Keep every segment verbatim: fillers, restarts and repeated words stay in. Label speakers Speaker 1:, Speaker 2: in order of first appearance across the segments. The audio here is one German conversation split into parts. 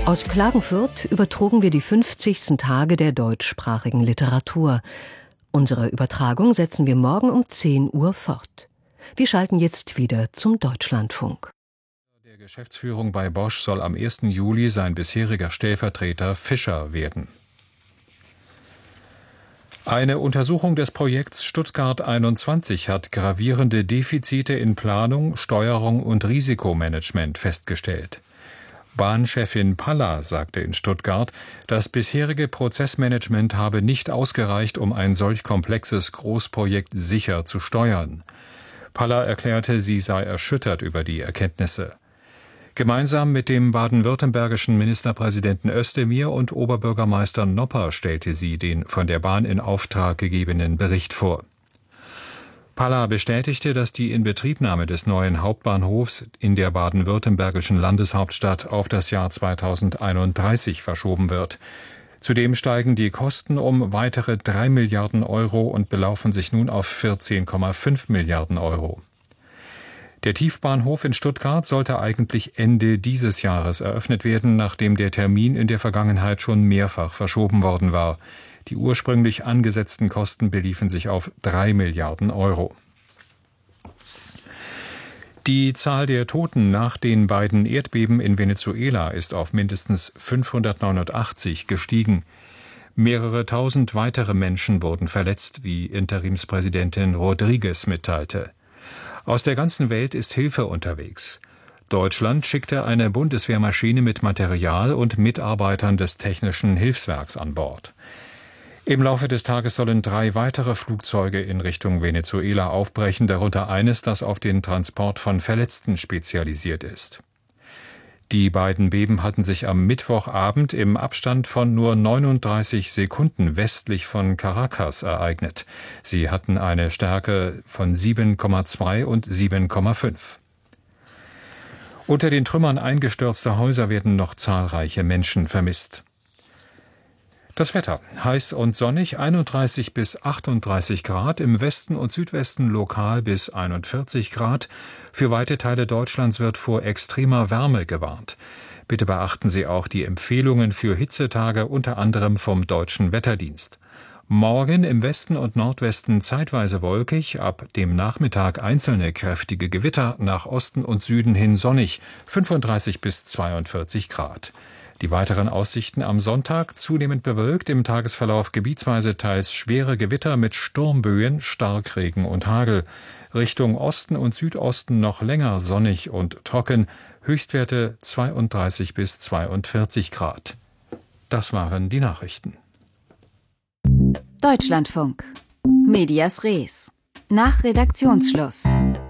Speaker 1: Aus Klagenfurt übertrugen wir die fünfzigsten Tage der deutschsprachigen Literatur. Unsere Übertragung setzen wir morgen um zehn Uhr fort. Wir schalten jetzt wieder zum Deutschlandfunk.
Speaker 2: Der Geschäftsführung bei Bosch soll am ersten Juli sein bisheriger Stellvertreter Fischer werden. Eine Untersuchung des Projekts Stuttgart einundzwanzig hat gravierende Defizite in Planung, Steuerung und Risikomanagement festgestellt. Bahnchefin Palla sagte in Stuttgart, das bisherige Prozessmanagement habe nicht ausgereicht, um ein solch komplexes Großprojekt sicher zu steuern. Palla erklärte, sie sei erschüttert über die Erkenntnisse. Gemeinsam mit dem baden-württembergischen Ministerpräsidenten Özdemir und Oberbürgermeister Nopper stellte sie den von der Bahn in Auftrag gegebenen Bericht vor. Palla bestätigte, dass die Inbetriebnahme des neuen Hauptbahnhofs in der baden-württembergischen Landeshauptstadt auf das Jahr zweitausendeinunddreißig verschoben wird. Zudem steigen die Kosten um weitere drei Milliarden Euro und belaufen sich nun auf vierzehn Komma fünf Milliarden Euro. Der Tiefbahnhof in Stuttgart sollte eigentlich Ende dieses Jahres eröffnet werden, nachdem der Termin in der Vergangenheit schon mehrfach verschoben worden war. Die ursprünglich angesetzten Kosten beliefen sich auf drei Milliarden Euro. Die Zahl der Toten nach den beiden Erdbeben in Venezuela ist auf mindestens fünfhundertneunundachtzig gestiegen. Mehrere tausend weitere Menschen wurden verletzt, wie Interimspräsidentin Rodriguez mitteilte. Aus der ganzen Welt ist Hilfe unterwegs. Deutschland schickte eine Bundeswehrmaschine mit Material und Mitarbeitern des Technischen Hilfswerks an Bord. Im Laufe des Tages sollen drei weitere Flugzeuge in Richtung Venezuela aufbrechen, darunter eines, das auf den Transport von Verletzten spezialisiert ist. Die beiden Beben hatten sich am Mittwochabend im Abstand von nur neununddreißig Sekunden westlich von Caracas ereignet. Sie hatten eine Stärke von sieben Komma zwei und sieben Komma fünf. Unter den Trümmern eingestürzter Häuser werden noch zahlreiche Menschen vermisst. Das Wetter: heiß und sonnig, einunddreißig bis achtunddreißig Grad, im Westen und Südwesten lokal bis einundvierzig Grad. Für weite Teile Deutschlands wird vor extremer Wärme gewarnt. Bitte beachten Sie auch die Empfehlungen für Hitzetage, unter anderem vom Deutschen Wetterdienst. Morgen im Westen und Nordwesten zeitweise wolkig, ab dem Nachmittag einzelne kräftige Gewitter, nach Osten und Süden hin sonnig, fünfunddreißig bis zweiundvierzig Grad. Die weiteren Aussichten am Sonntag: zunehmend bewölkt, im Tagesverlauf gebietsweise teils schwere Gewitter mit Sturmböen, Starkregen und Hagel. Richtung Osten und Südosten noch länger sonnig und trocken, Höchstwerte zweiunddreißig bis zweiundvierzig Grad. Das waren die Nachrichten.
Speaker 3: Deutschlandfunk. Medias Res. Nach Redaktionsschluss.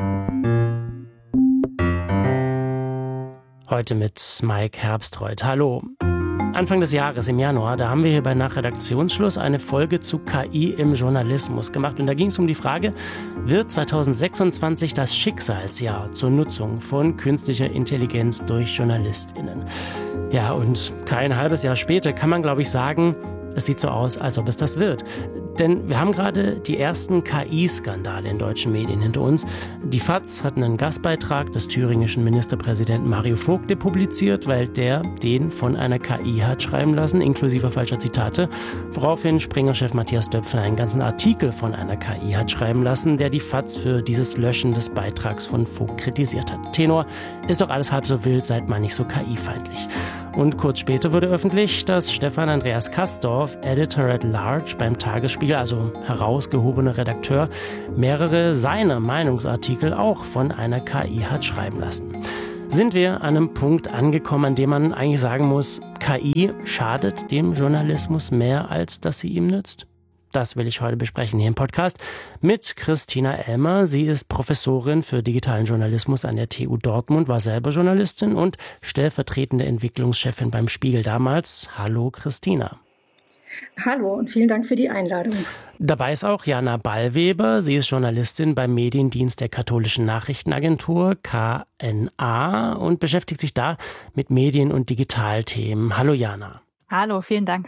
Speaker 4: Heute mit Mike Herbstreuth. Hallo. Anfang des Jahres, im Januar, da haben wir hier bei Nach Redaktionsschluss eine Folge zu K I im Journalismus gemacht. Und da ging es um die Frage, wird zweitausendsechsundzwanzig das Schicksalsjahr zur Nutzung von künstlicher Intelligenz durch JournalistInnen? Ja, und kein halbes Jahr später kann man, glaube ich, sagen, es sieht so aus, als ob es das wird. Denn wir haben gerade die ersten K I-Skandale in deutschen Medien hinter uns. Die FAZ hat einen Gastbeitrag des thüringischen Ministerpräsidenten Mario Vogtle publiziert, weil der den von einer K I hat schreiben lassen, inklusive falscher Zitate, woraufhin Springer-Chef Matthias Döpfner einen ganzen Artikel von einer K I hat schreiben lassen, der die FAZ für dieses Löschen des Beitrags von Vogt kritisiert hat. Tenor: ist doch alles halb so wild, seid mal nicht so K I-feindlich. Und kurz später wurde öffentlich, dass Stefan Andreas Kastorf, Editor at Large beim Tagesspiegel, also herausgehobener Redakteur, mehrere seiner Meinungsartikel auch von einer K I hat schreiben lassen. Sind wir an einem Punkt angekommen, an dem man eigentlich sagen muss, K I schadet dem Journalismus mehr, als dass sie ihm nützt? Das will ich heute besprechen hier im Podcast mit Christina Elmer. Sie ist Professorin für digitalen Journalismus an der T U Dortmund, war selber Journalistin und stellvertretende Entwicklungschefin beim Spiegel damals. Hallo Christina.
Speaker 5: Hallo und vielen Dank für die Einladung.
Speaker 4: Dabei ist auch Jana Ballweber. Sie ist Journalistin beim Mediendienst der katholischen Nachrichtenagentur K N A und beschäftigt sich da mit Medien- und Digitalthemen. Hallo Jana.
Speaker 6: Hallo, vielen Dank.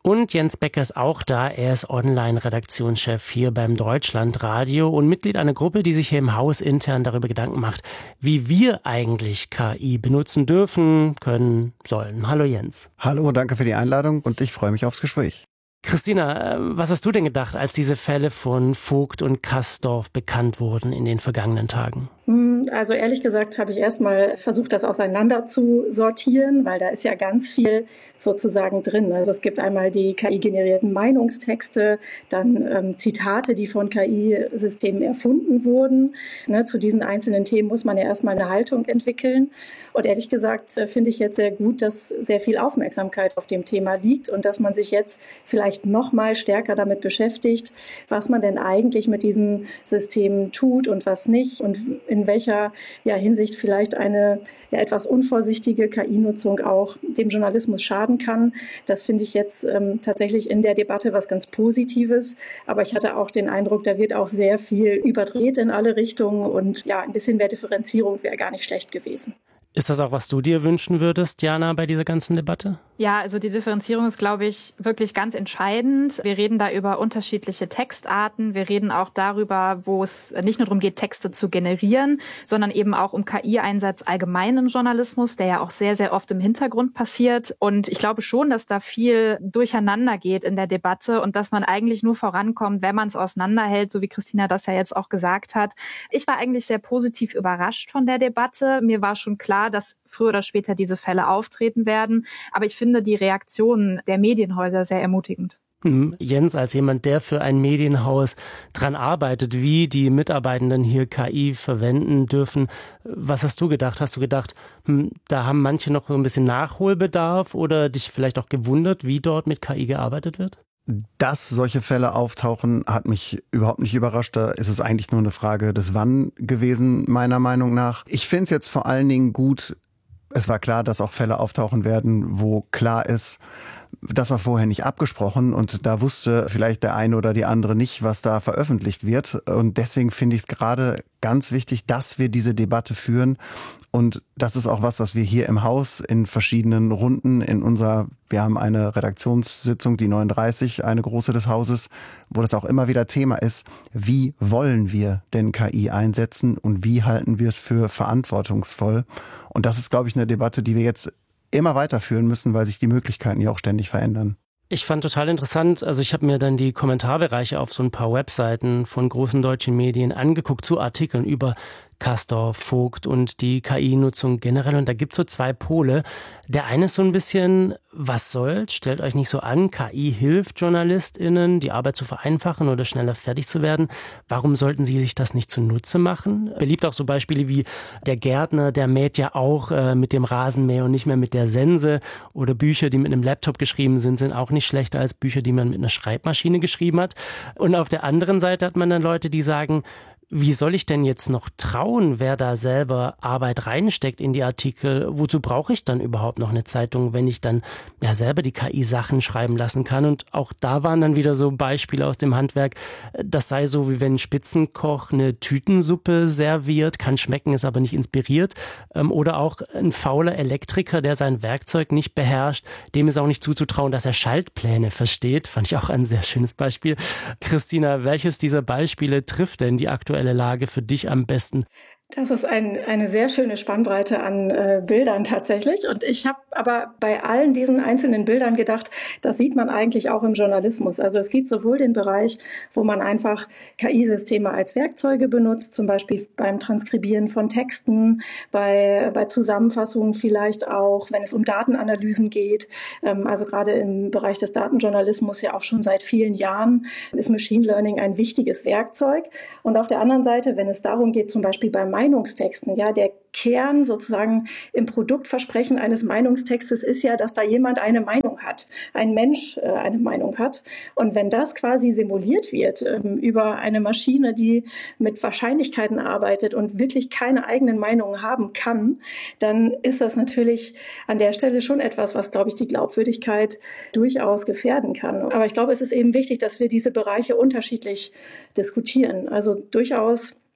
Speaker 4: Und Jens Becker ist auch da. Er ist Online-Redaktionschef hier beim Deutschlandradio und Mitglied einer Gruppe, die sich hier im Haus intern darüber Gedanken macht, wie wir eigentlich K I benutzen dürfen, können, sollen. Hallo Jens.
Speaker 6: Hallo, danke für die Einladung und ich freue mich aufs Gespräch.
Speaker 4: Christina, was hast du denn gedacht, als diese Fälle von Vogt und Kastorf bekannt wurden in den vergangenen Tagen?
Speaker 5: Also ehrlich gesagt habe ich erstmal versucht, das auseinander zu sortieren, weil da ist ja ganz viel sozusagen drin. Also es gibt einmal die K I-generierten Meinungstexte, dann ähm, Zitate, die von K I-Systemen erfunden wurden. Ne, zu diesen einzelnen Themen muss man ja erstmal eine Haltung entwickeln. Und ehrlich gesagt äh, finde ich jetzt sehr gut, dass sehr viel Aufmerksamkeit auf dem Thema liegt und dass man sich jetzt vielleicht noch mal stärker damit beschäftigt, was man denn eigentlich mit diesen Systemen tut und was nicht und in welcher ja, Hinsicht vielleicht eine ja, etwas unvorsichtige K I-Nutzung auch dem Journalismus schaden kann. Das finde ich jetzt ähm, tatsächlich in der Debatte was ganz Positives. Aber ich hatte auch den Eindruck, da wird auch sehr viel überdreht in alle Richtungen und ja, ein bisschen mehr Differenzierung wäre gar nicht schlecht gewesen.
Speaker 4: Ist das auch, was du dir wünschen würdest, Jana, bei dieser ganzen Debatte?
Speaker 7: Ja, also die Differenzierung ist, glaube ich, wirklich ganz entscheidend. Wir reden da über unterschiedliche Textarten. Wir reden auch darüber, wo es nicht nur darum geht, Texte zu generieren, sondern eben auch um K I-Einsatz allgemein im Journalismus, der ja auch sehr, sehr oft im Hintergrund passiert. Und ich glaube schon, dass da viel durcheinander geht in der Debatte und dass man eigentlich nur vorankommt, wenn man es auseinanderhält, so wie Christina das ja jetzt auch gesagt hat. Ich war eigentlich sehr positiv überrascht von der Debatte. Mir war schon klar, dass früher oder später diese Fälle auftreten werden. Aber ich finde die Reaktionen der Medienhäuser sehr ermutigend.
Speaker 4: Jens, als jemand, der für ein Medienhaus dran arbeitet, wie die Mitarbeitenden hier K I verwenden dürfen, was hast du gedacht? Hast du gedacht, hm, da haben manche noch so ein bisschen Nachholbedarf oder dich vielleicht auch gewundert, wie dort mit K I gearbeitet wird?
Speaker 6: Dass solche Fälle auftauchen, hat mich überhaupt nicht überrascht. Da ist es eigentlich nur eine Frage des Wann gewesen, meiner Meinung nach. Ich finde es jetzt vor allen Dingen gut, es war klar, dass auch Fälle auftauchen werden, wo klar ist, das war vorher nicht abgesprochen und da wusste vielleicht der eine oder die andere nicht, was da veröffentlicht wird. Und deswegen finde ich es gerade ganz wichtig, dass wir diese Debatte führen. Und das ist auch was, was wir hier im Haus in verschiedenen Runden in unserer, wir haben eine Redaktionssitzung, die neununddreißig, eine große des Hauses, wo das auch immer wieder Thema ist. Wie wollen wir denn K I einsetzen und wie halten wir es für verantwortungsvoll? Und das ist, glaube ich, eine Debatte, die wir jetzt immer weiterführen müssen, weil sich die Möglichkeiten ja auch ständig verändern.
Speaker 4: Ich fand total interessant, also ich habe mir dann die Kommentarbereiche auf so ein paar Webseiten von großen deutschen Medien angeguckt zu Artikeln über Kastorf, Vogt und die K I-Nutzung generell. Und da gibt es so zwei Pole. Der eine ist so ein bisschen, was soll's? Stellt euch nicht so an, K I hilft JournalistInnen, die Arbeit zu vereinfachen oder schneller fertig zu werden. Warum sollten sie sich das nicht zunutze machen? Beliebt auch so Beispiele wie der Gärtner, der mäht ja auch äh, mit dem Rasenmäher und nicht mehr mit der Sense. Oder Bücher, die mit einem Laptop geschrieben sind, sind auch nicht schlechter als Bücher, die man mit einer Schreibmaschine geschrieben hat. Und auf der anderen Seite hat man dann Leute, die sagen, wie soll ich denn jetzt noch trauen, wer da selber Arbeit reinsteckt in die Artikel? Wozu brauche ich dann überhaupt noch eine Zeitung, wenn ich dann ja selber die K I-Sachen schreiben lassen kann? Und auch da waren dann wieder so Beispiele aus dem Handwerk. Das sei so, wie wenn ein Spitzenkoch eine Tütensuppe serviert, kann schmecken, ist aber nicht inspiriert. Oder auch ein fauler Elektriker, der sein Werkzeug nicht beherrscht, dem ist auch nicht zuzutrauen, dass er Schaltpläne versteht. Fand ich auch ein sehr schönes Beispiel. Christina, welches dieser Beispiele trifft denn die aktuelle Lage für dich am besten?
Speaker 5: Das ist ein, eine sehr schöne Spannbreite an äh, Bildern tatsächlich. Und ich habe aber bei allen diesen einzelnen Bildern gedacht, das sieht man eigentlich auch im Journalismus. Also es gibt sowohl den Bereich, wo man einfach K I-Systeme als Werkzeuge benutzt, zum Beispiel beim Transkribieren von Texten, bei, bei Zusammenfassungen vielleicht auch, wenn es um Datenanalysen geht. Ähm, also gerade im Bereich des Datenjournalismus ja auch schon seit vielen Jahren ist Machine Learning ein wichtiges Werkzeug. Und auf der anderen Seite, wenn es darum geht, zum Beispiel beim Meinungstexten, ja, der Kern sozusagen im Produktversprechen eines Meinungstextes ist ja, dass da jemand eine Meinung hat, ein Mensch äh, eine Meinung hat. Und wenn das quasi simuliert wird ähm, über eine Maschine, die mit Wahrscheinlichkeiten arbeitet und wirklich keine eigenen Meinungen haben kann, dann ist das natürlich an der Stelle schon etwas, was, glaube ich, die Glaubwürdigkeit durchaus gefährden kann. Aber ich glaube, es ist eben wichtig, dass wir diese Bereiche unterschiedlich diskutieren. Also durchaus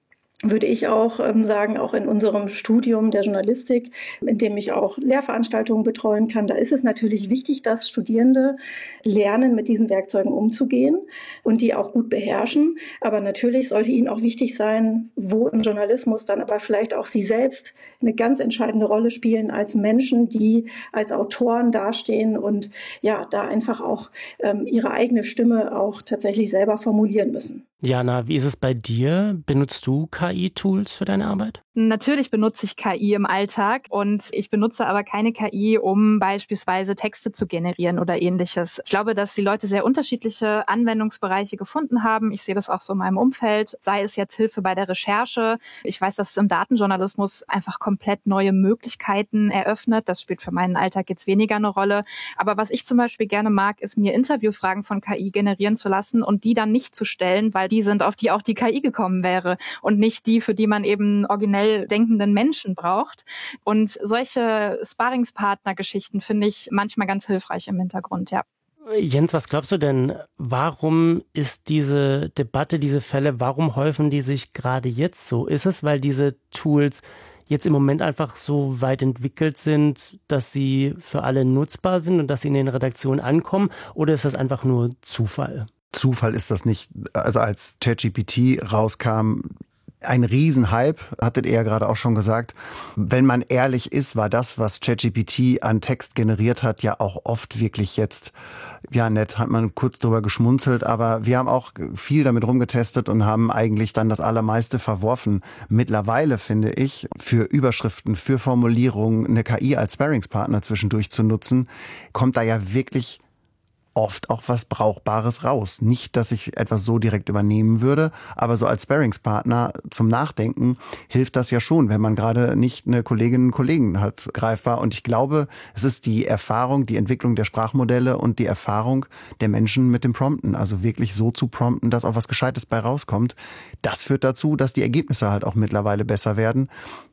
Speaker 5: würde ich auch ähm, sagen, auch in unserem Studium der Journalistik, in dem ich auch Lehrveranstaltungen betreuen kann, da ist es natürlich wichtig, dass Studierende lernen, mit diesen Werkzeugen umzugehen und die auch gut beherrschen. Aber natürlich sollte ihnen auch wichtig sein, wo im Journalismus dann aber vielleicht auch sie selbst eine ganz entscheidende Rolle spielen als Menschen, die als Autoren dastehen und ja, da einfach auch ähm, ihre eigene Stimme auch tatsächlich selber formulieren müssen.
Speaker 4: Jana, wie ist es bei dir? Benutzt du K I-Tools für deine Arbeit?
Speaker 7: Natürlich benutze ich K I im Alltag und ich benutze aber keine K I, um beispielsweise Texte zu generieren oder ähnliches. Ich glaube, dass die Leute sehr unterschiedliche Anwendungsbereiche gefunden haben. Ich sehe das auch so in meinem Umfeld, sei es jetzt Hilfe bei der Recherche. Ich weiß, dass es im Datenjournalismus einfach komplett neue Möglichkeiten eröffnet. Das spielt für meinen Alltag jetzt weniger eine Rolle. Aber was ich zum Beispiel gerne mag, ist mir Interviewfragen von K I generieren zu lassen und die dann nicht zu stellen, weil die sind, auf die auch die K I gekommen wäre und nicht die, für die man eben originell denkenden Menschen braucht. Und solche Sparringspartner-Geschichten finde ich manchmal ganz hilfreich im Hintergrund, ja.
Speaker 4: Jens, was glaubst du denn, warum ist diese Debatte, diese Fälle, warum häufen die sich gerade jetzt so? Ist es, weil diese Tools jetzt im Moment einfach so weit entwickelt sind, dass sie für alle nutzbar sind und dass sie in den Redaktionen ankommen? Oder ist das einfach nur Zufall?
Speaker 6: Zufall ist das nicht. Also als ChatGPT rauskam, ein Riesenhype, hattet ihr ja gerade auch schon gesagt. Wenn man ehrlich ist, war das, was ChatGPT an Text generiert hat, ja auch oft wirklich jetzt, ja nett, hat man kurz drüber geschmunzelt, aber wir haben auch viel damit rumgetestet und haben eigentlich dann das Allermeiste verworfen. Mittlerweile finde ich, für Überschriften, für Formulierungen eine K I als Sparringspartner zwischendurch zu nutzen, kommt da ja wirklich oft auch was Brauchbares raus. Nicht, dass ich etwas so direkt übernehmen würde, aber so als Sparringspartner zum Nachdenken hilft das ja schon, wenn man gerade nicht eine Kollegin und Kollegen hat greifbar. Und ich glaube, es ist die Erfahrung, die Entwicklung der Sprachmodelle und die Erfahrung der Menschen mit dem Prompten. Also wirklich so zu prompten, dass auch was Gescheites bei rauskommt. Das führt dazu, dass die Ergebnisse halt auch mittlerweile besser werden.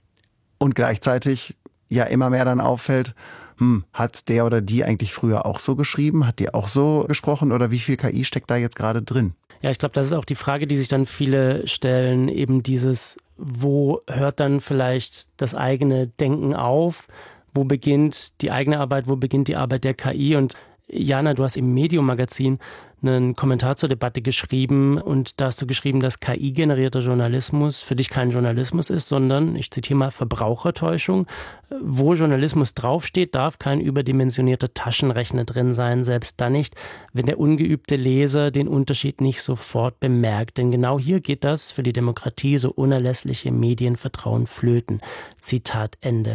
Speaker 6: Und gleichzeitig ja immer mehr dann auffällt, hm, hat der oder die eigentlich früher auch so geschrieben? Hat die auch so gesprochen? Oder wie viel K I steckt da jetzt gerade drin?
Speaker 4: Ja, ich glaube, das ist auch die Frage, die sich dann viele stellen. Eben dieses, wo hört dann vielleicht das eigene Denken auf? Wo beginnt die eigene Arbeit? Wo beginnt die Arbeit der K I? Und Jana, du hast im Medium-Magazin einen Kommentar zur Debatte geschrieben und da hast du geschrieben, dass K I-generierter Journalismus für dich kein Journalismus ist, sondern, ich zitiere mal, Verbrauchertäuschung. Wo Journalismus draufsteht, darf kein überdimensionierter Taschenrechner drin sein, selbst dann nicht, wenn der ungeübte Leser den Unterschied nicht sofort bemerkt. Denn genau hier geht das für die Demokratie so unerlässliche Medienvertrauen flöten. Zitat Ende.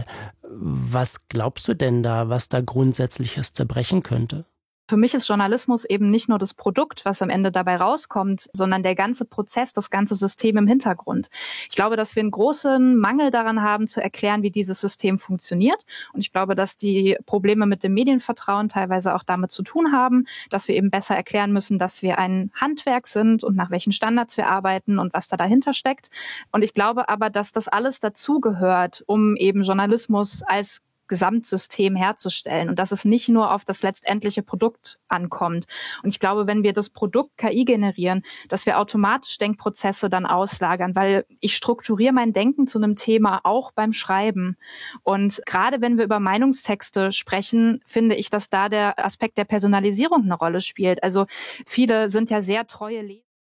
Speaker 4: Was glaubst du denn da, was da Grundsätzliches zerbrechen könnte?
Speaker 7: Für mich ist Journalismus eben nicht nur das Produkt, was am Ende dabei rauskommt, sondern der ganze Prozess, das ganze System im Hintergrund. Ich glaube, dass wir einen großen Mangel daran haben, zu erklären, wie dieses System funktioniert. Und ich glaube, dass die Probleme mit dem Medienvertrauen teilweise auch damit zu tun haben, dass wir eben besser erklären müssen, dass wir ein Handwerk sind und nach welchen Standards wir arbeiten und was da dahinter steckt. Und ich glaube aber, dass das alles dazugehört, um eben Journalismus als Gesamtsystem herzustellen und dass es nicht nur auf das letztendliche Produkt ankommt. Und ich glaube, wenn wir das Produkt K I generieren, dass wir automatisch Denkprozesse dann auslagern, weil ich strukturiere mein Denken zu einem Thema auch beim Schreiben. Und gerade wenn wir über Meinungstexte sprechen, finde ich, dass da der Aspekt der Personalisierung eine Rolle spielt. Also viele sind ja sehr treue Leser.